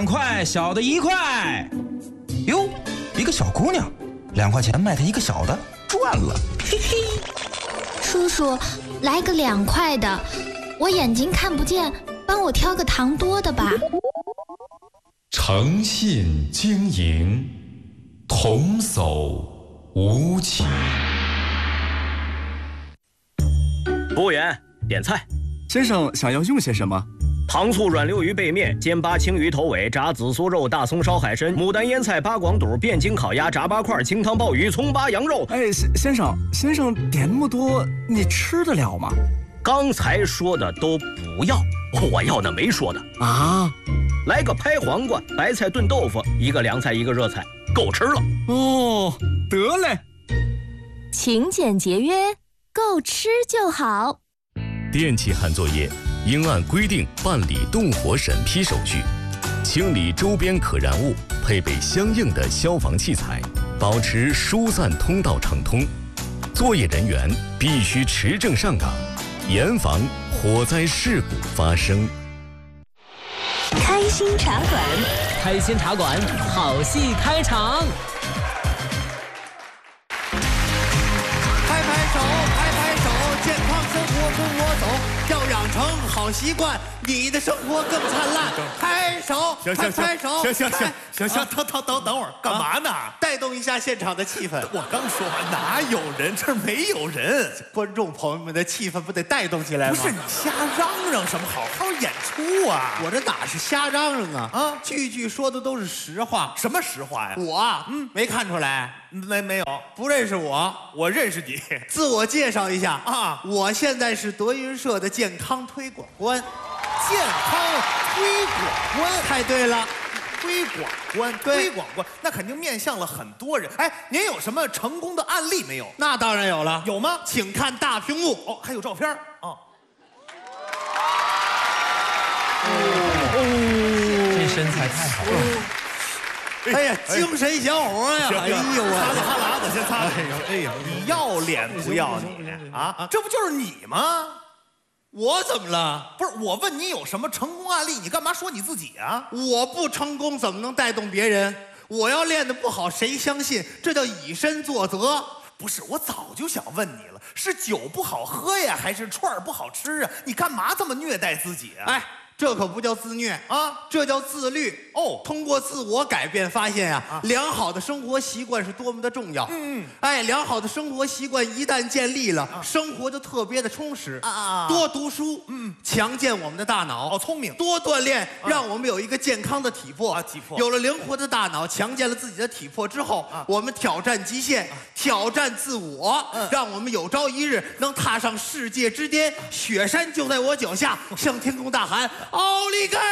块，小的1块。哟，一个小姑娘，2块钱卖她一个小的，赚了，嘿嘿。 叔叔，来个2块的，我眼睛看不见，帮我挑个糖多的吧。 诚信经营，童叟无欺。 服务员，点菜。 先生想要用些什么？ 糖醋软溜鱼背面、煎巴青鱼头尾、炸紫苏肉、大葱烧海参、牡丹腌菜、八广肚、汴京烤鸭、炸八块、清汤鲍鱼、葱巴羊肉。 哎，先生点那么多，你吃得了吗？ 刚才说的都不要，我要那没说的啊。 来个拍黄瓜、白菜炖豆腐，一个凉菜一个热菜，够吃了。 哦，得嘞。 勤俭节约，够吃就好。 电气焊作业应按规定办理动火审批手续，清理周边可燃物，配备相应的消防器材，保持疏散通道畅通。作业人员必须持证上岗，严防火灾事故发生。 开心茶馆， 开心茶馆，好戏开场。 拍拍手，拍拍手，健康生活跟我走，要养成好习惯，你的生活更灿烂。拍手，拍拍手， 行，等会儿，干嘛呢？ 带动一下现场的气氛。 我刚说完，哪有人？这儿没有人。 观众朋友们的气氛不得带动起来吗？ 不是你瞎嚷嚷什么？好好演出啊！ 我这哪是瞎嚷嚷啊？啊，句句说的都是实话。 什么实话呀？ 我没看出来。 没有， 不认识我， 我认识你。 自我介绍一下啊， 我现在是德云社的健康推广官。 健康推广官， 太对了， 推广官，推广官，那肯定面向了很多人。哎，您有什么成功的案例没有？ 那当然有了， 有吗？ 请看大屏幕哦，还有照片啊。 这身材太好了。 哎呀，精神小伙呀！哎呦我， 擦擦哈喇子，先擦。哎呀，你要脸不要你啊？这不就是你吗？ 我怎么了？ 不是，我问你有什么成功案例，你干嘛说你自己啊？ 我不成功怎么能带动别人？我要练得不好，谁相信？这叫以身作则。 不是，我早就想问你了，是酒不好喝呀，还是串儿不好吃啊？你干嘛这么虐待自己啊？ 哎。这可不叫自虐啊，这叫自律哦。 通过自我改变，发现呀，良好的生活习惯是多么的重要。哎，良好的生活习惯一旦建立了，生活就特别的充实啊。多读书，强健我们的大脑， 好聪明。 多锻炼，让我们有一个健康的体魄啊。 体魄有了灵活的大脑，强健了自己的体魄之后，我们挑战极限，挑战自我，让我们有朝一日能踏上世界之巅。雪山就在我脚下，向天空大喊。奥利给！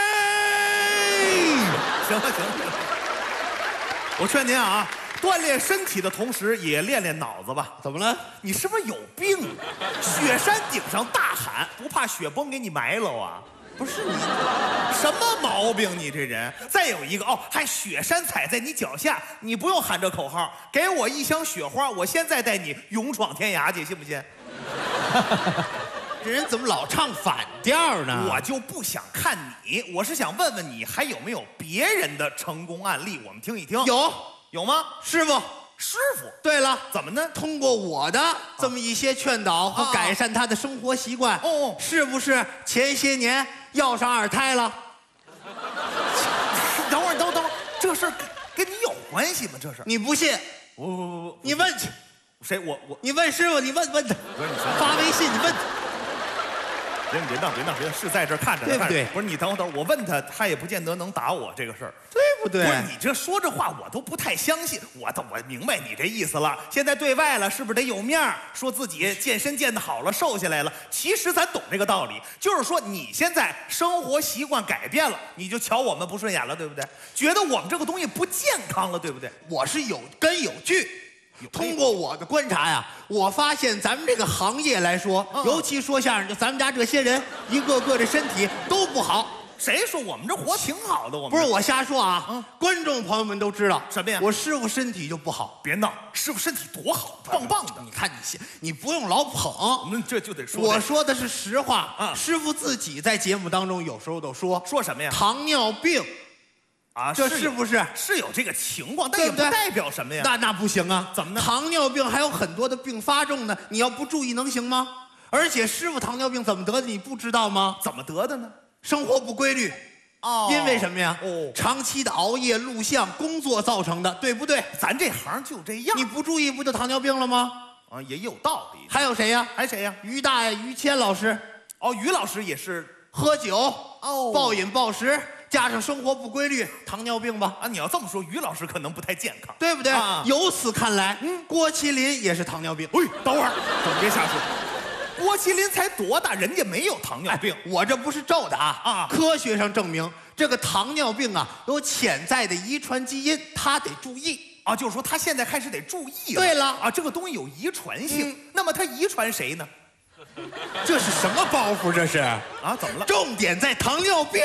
行了，我劝您啊，锻炼身体的同时也练练脑子吧。 怎么了？ 你是不是有病？雪山顶上大喊，不怕雪崩给你埋了啊？ 不是你， 什么毛病？你这人。再有一个哦，还雪山踩在你脚下，你不用喊这口号，给我一箱雪花，我现在带你勇闯天涯去，信不信？ 这人怎么老唱反调呢？ 我就不想看你，我是想问问你还有没有别人的成功案例，我们听一听。有吗？ 师傅，对了， 怎么呢？ 通过我的这么一些劝导和改善他的生活习惯，是不是前些年要上2胎了？ 等会儿，这事儿跟你有关系吗？这是你不信？ 不， 你问去。 谁？我你问师傅，你问他，发微信你问他。 别闹，是在这儿看着呢， 对不对？ 不是你等会儿，我问他，他也不见得能答我这个事儿， 对不对？ 不是你这说这话，我都不太相信。我明白你这意思了。现在对外了，是不是得有面儿，说自己健身健得好了，瘦下来了？其实咱懂这个道理，就是说你现在生活习惯改变了，你就瞧我们不顺眼了，对不对？觉得我们这个东西不健康了，对不对？ 我是有根有据。通过我的观察呀，我发现咱们这个行业来说，尤其说相声，就咱们家这些人，一个个的身体都不好。 谁说我们这活挺好的？我们不是我瞎说啊，观众朋友们都知道什么呀？ 我师傅身体就不好。 别闹，师傅身体多好，棒棒的。 你看你不用老捧， 我们这就得说。 我说的是实话啊。师傅自己在节目当中有时候都说什么呀？ 糖尿病。 啊， 这是不是？ 是有这个情况，但也不代表什么呀。 那不行啊！ 怎么呢？ 糖尿病还有很多的并发症呢，你要不注意能行吗？而且师傅糖尿病怎么得的，你不知道吗？ 怎么得的呢？ 生活不规律。哦，因为什么呀？哦，长期的熬夜、录像、工作造成的，对不对？ 咱这行就这样， 你不注意不就糖尿病了吗？ 啊，也有道理。 还有谁呀？ 还谁呀？ 于大爷、于谦老师。 哦，于老师也是喝酒，哦，暴饮暴食，加上生活不规律，糖尿病吧？ 啊，你要这么说，于老师可能不太健康， 对不对？由此看来，郭麒麟也是糖尿病。 哎，等会儿，别瞎说。郭麒麟才多大，人家没有糖尿病。 我这不是咒的啊！科学上证明，这个糖尿病啊有潜在的遗传基因，他得注意啊。就是说他现在开始得注意了。 对了啊，这个东西有遗传性，那么他遗传谁呢？ 这是什么包袱？这是啊？ 怎么了？ 重点在糖尿病。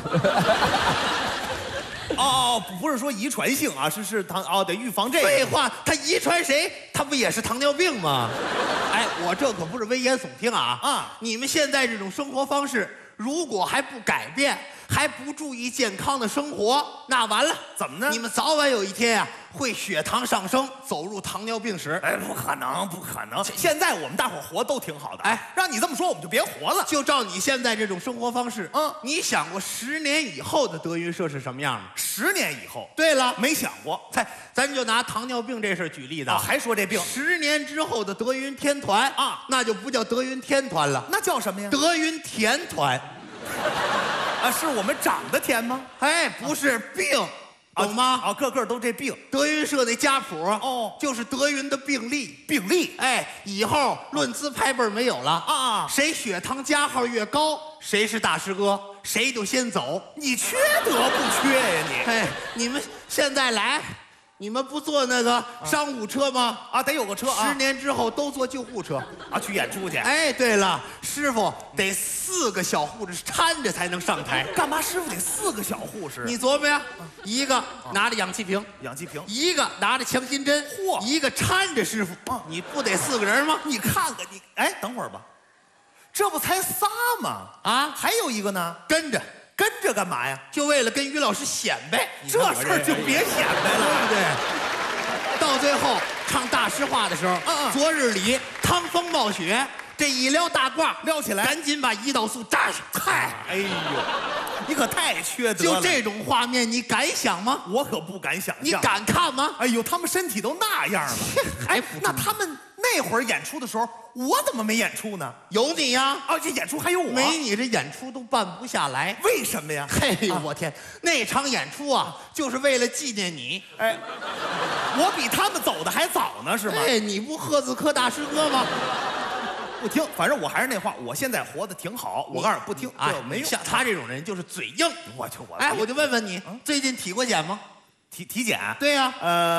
哦，不是说遗传性啊，是糖哦，得预防这个。 废话，他遗传谁，他不也是糖尿病吗？哎，我这可不是危言耸听啊！啊，你们现在这种生活方式，如果还不改变，还不注意健康的生活，那完了。 怎么呢？ 你们早晚有一天啊，会血糖上升，走入糖尿病史。 哎，不可能，不可能！现在我们大伙活都挺好的。哎，让你这么说，我们就别活了。 就照你现在这种生活方式，你想过10年以后的德云社是什么样吗 ？10年以后？ 对了， 没想过。 咱就拿糖尿病这事儿举例子啊， 还说这病 ，10年之后的德云天团啊，那就不叫德云天团了， 那叫什么呀？ 德云甜团。 啊，是我们长的甜吗？ 哎，不是病，懂吗？ 啊，个个都这病。 德云社那家谱哦，就是德云的病例。 病例， 哎，以后论资排辈没有了啊。谁血糖加号越高，谁是大师哥，谁就先走。 你缺德不缺呀你？ 哎，你们现在来。你们不坐那个商务车吗？ 啊，得有个车啊。 10年之后都坐救护车啊，去演出去。 哎，对了，师傅得4个小护士搀着才能上台。 干嘛？师傅得4个小护士？ 你琢磨呀，一个拿着氧气瓶，一个拿着强心针，一个搀着师傅。你不得4个人吗？ 你看看你，哎，等会儿吧，这不才仨吗？啊，还有一个呢，跟着干嘛呀？ 就为了跟于老师显摆， 这事儿就别显摆了， 对不对？到最后唱大实话的时候，昨日里趟风冒雪，这一撩大褂撩起来， 赶紧把胰岛素扎上。 嗨，哎呦，你可太缺德了！ 就这种画面，你敢想吗？ 我可不敢想象。 你敢看吗？ 哎呦，他们身体都那样了， 哎， 那他们那会儿演出的时候，我怎么没演出呢？ 有你呀！ 啊，这演出还有我？ 没你这演出都办不下来。 为什么呀？ 嘿呦，我天，那场演出啊，就是为了纪念你。 哎，我比他们走的还早呢，是吗？ 哎，你不赫兹科大师哥吗？ 不听，反正我还是那话，我现在活得挺好。我告诉你，不听， 哎， 没用。 像他这种人就是嘴硬。 哎， 我就问问你，最近体过检吗？ 体检？ 对呀。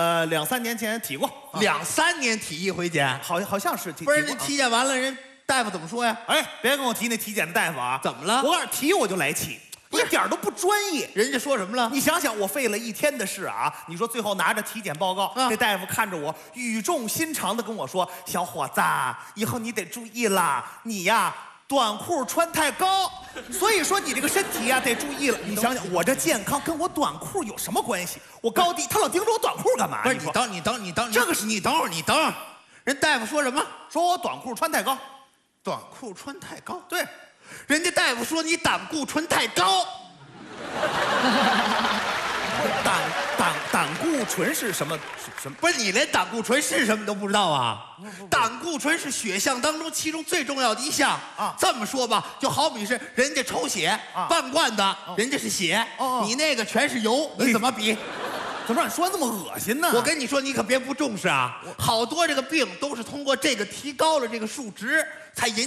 2、3年前体过。 2、3年体一回检？ 好像是体。 不是，那体检完了，人大夫怎么说呀？ 哎，别跟我提那体检的大夫啊！ 怎么了？ 我告诉你，提我就来气。一点都不专业， 人家说什么了？ 你想想，我费了1天的事啊！你说最后拿着体检报告，这大夫看着我，语重心长的跟我说：“小伙子，以后你得注意了，你呀短裤穿太高，所以说你这个身体呀得注意了。”你想想，我这健康跟我短裤有什么关系？我高低，他老盯着我短裤干嘛？ 不是你等，这个是你等会儿，人大夫说什么？ 说我短裤穿太高， 短裤穿太高。 对。 人家大夫说你胆固醇太高， 胆固醇是什么？ 不是你连胆固醇是什么都不知道啊？胆固醇是血项当中其中最重要的一项啊。这么说吧，就好比是人家抽血半罐的，人家是血，你那个全是油，你怎么比？ 怎么让你说那么恶心呢？ 我跟你说，你可别不重视啊！好多这个病都是通过这个提高了这个数值才引。